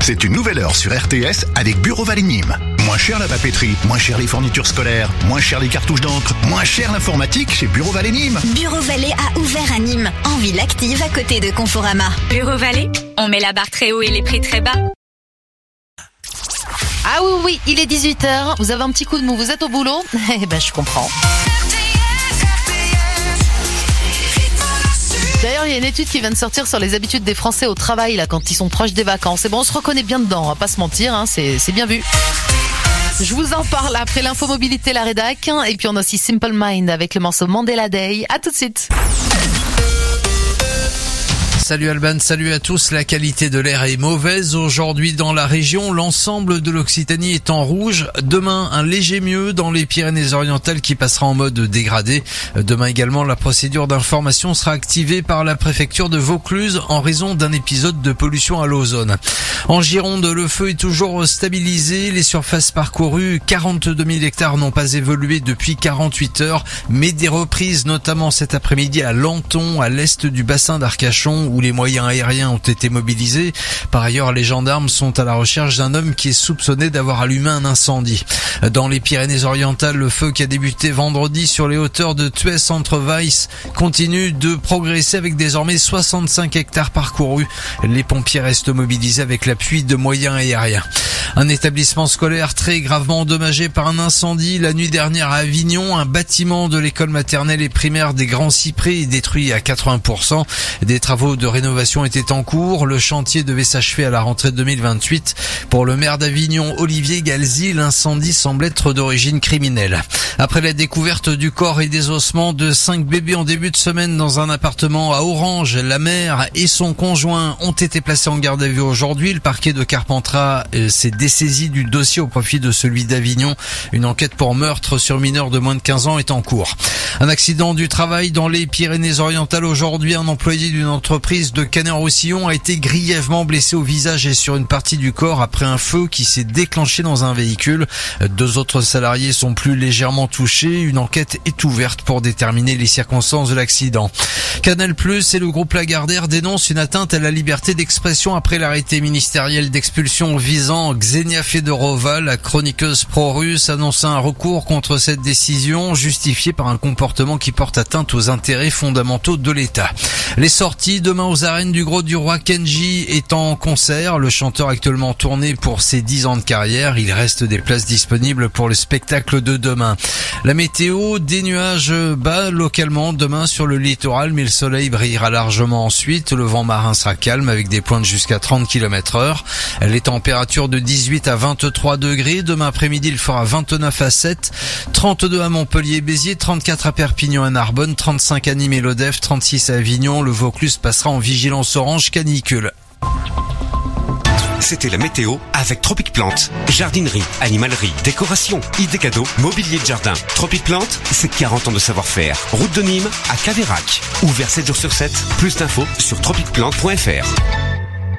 C'est une nouvelle heure sur RTS avec Bureau Vallée Nîmes. Moins cher la papeterie, moins cher les fournitures scolaires, moins cher les cartouches d'encre, moins cher l'informatique chez Bureau Vallée Nîmes. Bureau Vallée a ouvert à Nîmes, en ville active à côté de Conforama. Bureau Vallée, on met la barre très haut et les prix très bas. Ah oui, il est 18h, vous avez un petit coup de mou, vous êtes au boulot? Eh ben je comprends. D'ailleurs, il y a une étude qui vient de sortir sur les habitudes des Français au travail là quand ils sont proches des vacances. Et bon, on se reconnaît bien dedans, on va pas se mentir, hein, c'est bien vu. Je vous en parle après l'info mobilité, la rédac. Et puis on a aussi Simple Mind avec le morceau Mandela Day. À tout de suite. Salut Alban, salut à tous. La qualité de l'air est mauvaise aujourd'hui dans la région. L'ensemble de l'Occitanie est en rouge. Demain, un léger mieux dans les Pyrénées-Orientales qui passera en mode dégradé. Demain également, la procédure d'information sera activée par la préfecture de Vaucluse en raison d'un épisode de pollution à l'ozone. En Gironde, le feu est toujours stabilisé. Les surfaces parcourues, 42 000 hectares n'ont pas évolué depuis 48 heures, mais des reprises, notamment cet après-midi à Lanton, à l'est du bassin d'Arcachon, où les moyens aériens ont été mobilisés. Par ailleurs, les gendarmes sont à la recherche d'un homme qui est soupçonné d'avoir allumé un incendie. Dans les Pyrénées-Orientales, le feu qui a débuté vendredi sur les hauteurs de Thuès entre Weiss continue de progresser avec désormais 65 hectares parcourus. Les pompiers restent mobilisés avec l'appui de moyens aériens. Un établissement scolaire très gravement endommagé par un incendie la nuit dernière à Avignon. Un bâtiment de l'école maternelle et primaire des Grands Cyprès est détruit à 80%. Des travaux de rénovation étaient en cours. Le chantier devait s'achever à la rentrée 2028. Pour le maire d'Avignon, Olivier Galzi, l'incendie semble être d'origine criminelle. Après la découverte du corps et des ossements de 5 bébés en début de semaine dans un appartement à Orange, la mère et son conjoint ont été placés en garde à vue aujourd'hui. Le parquet de Carpentras s'est dessaisi du dossier au profit de celui d'Avignon. Une enquête pour meurtre sur mineur de moins de 15 ans est en cours. Un accident du travail dans les Pyrénées-Orientales aujourd'hui. Un employé d'une entreprise de Canet-en-Roussillon a été grièvement blessé au visage et sur une partie du corps après un feu qui s'est déclenché dans un véhicule. 2 autres salariés sont plus légèrement touchés. Une enquête est ouverte pour déterminer les circonstances de l'accident. Canal+ et le groupe Lagardère dénoncent une atteinte à la liberté d'expression après l'arrêté ministériel d'expulsion visant Ksenia Fedorova. La chroniqueuse pro-russe annonce un recours contre cette décision justifiée par un comportement qui porte atteinte aux intérêts fondamentaux de l'État. Les sorties demain aux arènes du Gros du Roi. Kenji est en concert. Le chanteur actuellement tourné pour ses 10 ans de carrière. Il reste des places disponibles pour le spectacle de demain. La météo, des nuages bas localement demain sur le littoral, mais le soleil brillera largement ensuite. Le vent marin sera calme avec des pointes jusqu'à 30 km/h. Les températures de 18 à 23 degrés. Demain après-midi, il fera 29 à 7, 32 à Montpellier, Béziers, 34 à Perpignan et Narbonne, 35 à Nîmes et Lodève, 36 à Avignon. Le Vaucluse passera en vigilance orange canicule. C'était la météo avec Tropic Plante. Jardinerie, animalerie, décoration, idées cadeaux, mobilier de jardin. Tropic Plante, c'est 40 ans de savoir-faire. Route de Nîmes à Caveyrac. Ouvert 7 jours sur 7. Plus d'infos sur tropicplante.fr.